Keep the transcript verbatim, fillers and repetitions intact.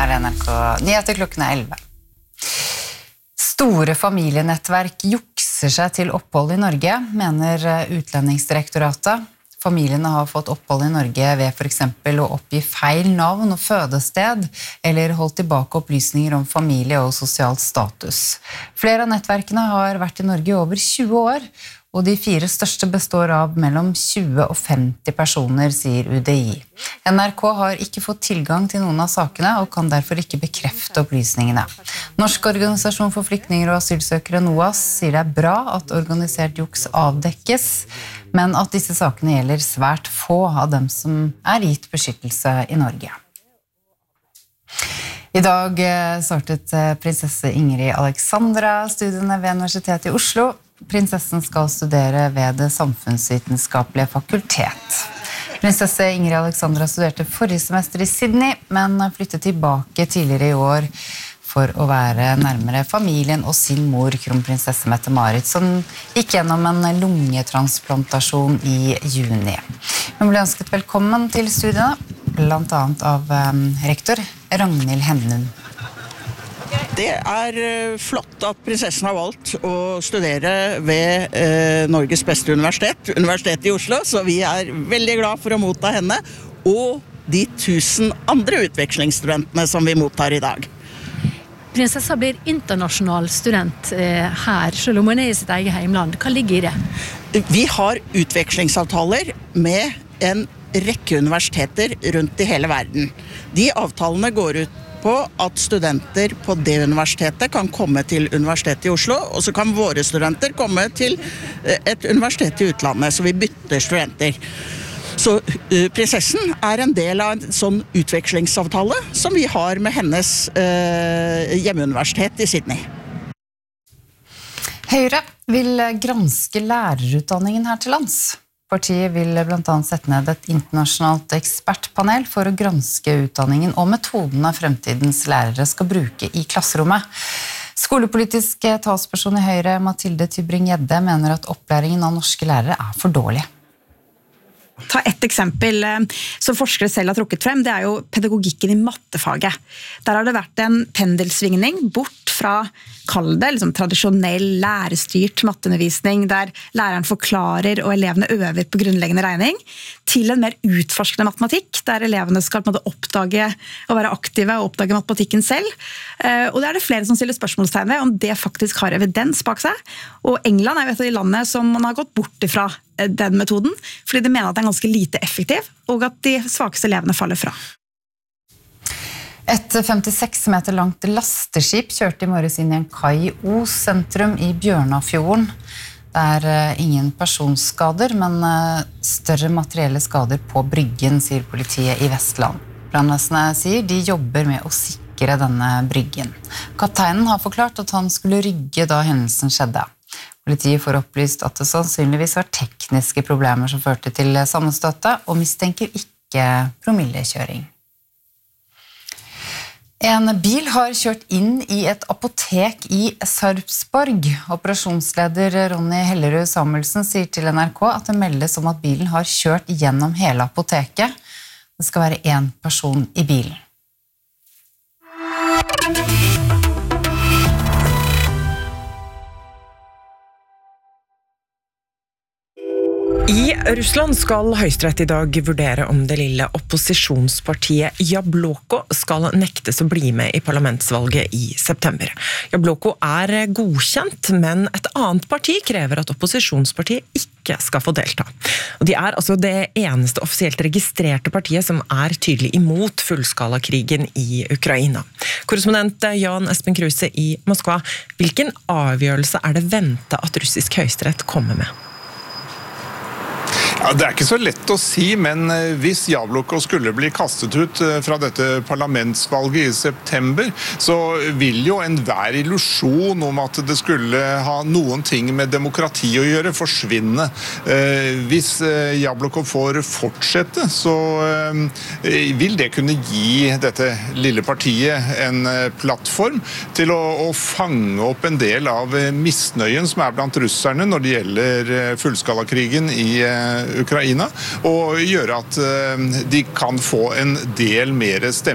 Her er N R K Nyheter klokken er elleve. Store familienettverk jukser seg til opphold i Norge, mener Utlendingsdirektoratet. Familiene har fått opphold i Norge ved for eksempel å oppgi feil navn og fødested, eller holdt tilbake opplysninger om familie og sosial status. Flere av nettverkene har vært i Norge i over tjue år, og de fire største består av mellom tjue og femti personer, sier U D I. N R K har ikke fått tilgang til noen av sakene, og kan derfor ikke bekrefte opplysningene. Norsk organisasjon for flyktninger og asylsøkere NOAS sier det er bra at organisert juks avdekkes, men at disse sakene gjelder svært få av dem som er gitt beskyttelse i Norge. I dag startet prinsesse Ingrid Alexandra studiene ved Universitetet i Oslo. Prinsessen skal studere ved det samfunnsvitenskapelige fakultet. Prinsesse Ingrid Alexandra studerte forrige semester i Sydney, men flyttet tilbake tidligere i år for å være nærmere familien og sin mor, kronprinsesse Mette-Marit, som gikk gjennom en lungetransplantasjon i juni. Hun ble ønsket velkommen til studiene, blant annet av rektor Ragnhild Hennum. Det er flott at prinsessen har valgt å studere ved eh, Norges beste universitet, Universitetet i Oslo, så vi er veldig glad for å motta henne, og de tusen andre utvekslingsstudentene som vi mottar i dag. Prinsessa blir internasjonal student eh, her, selv om hun er i sitt eget heimland. Hva ligger i det? Vi har utvekslingsavtaler med en rekke universiteter rundt i hele verden. De avtalene går ut på at studenter på det universitetet kan komme til Universitetet i Oslo, og så kan våre studenter komme til et universitet i utlandet, så vi bytter studenter. Så uh, prinsessen er en del av en sånn utvekslingsavtale som vi har med hennes uh, hjemmeuniversitet i Sydney. Høyre vil granske lærerutdanningen her til lands. Partiet vil blant annet sette ned et internasjonalt ekspertpanel for å granske utdanningen og metodene fremtidens lærere skal bruke i klasserommet. Skolepolitisk talsperson i Høyre, Mathilde Tybring-Gjedde, mener at opplæringen av norske lærere er for dårlig. Ta et eksempel som forskere selv har trukket frem, det er jo pedagogikken i mattefaget. Der har det vært en pendelsvingning bort fra, kall det, liksom, tradisjonell lærestyrt matteundervisning, der læreren forklarer og elevene øver på grunnleggende regning, til en mer utforskende matematikk, der elevene skal på en måte oppdage og være aktive og oppdage matematikken selv. Og det er det flere som stiller spørsmålstegn ved om det faktisk har evidens bak seg. Og England er jo et av de landene som man har gått bort ifra den metoden, fordi de mener at den er ganske lite effektiv, og at de svakeste elevene faller fra. Et femtiseks meter langt lasteskip kjørte i morges inn i en kai i Os sentrum i Bjørnafjorden. Det er ingen personskader, men større materielle skader på bryggen, sier politiet i Vestland. Brannvesenet sier de jobber med å sikre denne bryggen. Kapteinen har forklart at han skulle rygge da hendelsen skjedde. Politiet får opplyst at det sannsynligvis var tekniske problemer som førte til sammenstøtet, og mistenker ikke promillekjøring. En bil har kjørt inn i et apotek i Sarpsborg. Operasjonsleder Ronny Hellerud Samuelsen sier til N R K at det meldes om at bilen har kjørt gjennom hele apoteket. Det skal være en person i bilen. I Russland skal Høyesterett i dag vurdere om det lille opposisjonspartiet Jabloko skal nektes å bli med i parlamentsvalget i september. Jabloko er godkjent, men et annet parti krever at opposisjonspartiet ikke skal få delta. Og de er altså det eneste offisielt registrerte partiet som er tydelig imot fullskalakrigen i Ukraina. Korrespondent Jan Espen Kruse i Moskva, hvilken avgjørelse er det ventet at russisk høyesterett kommer med? Ja, det er ikke så lett å si, men hvis Jabloko skulle bli kastet ut fra dette parlamentsvalget i september, så vil jo enhver illusjon om at det skulle ha noen ting med demokrati å gjøre forsvinne. Hvis Jabloko får fortsette, så vil det kunne gi dette lille partiet en plattform til å, å fange opp en del av misnøyen som er blant russerne når det gjelder fullskalakrigen i Ukraina, og gjøre at de kan få en del mer stemme.